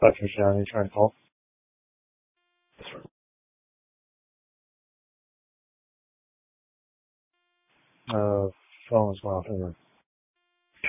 Patricia, you trying to call? Uh, Phone's going off.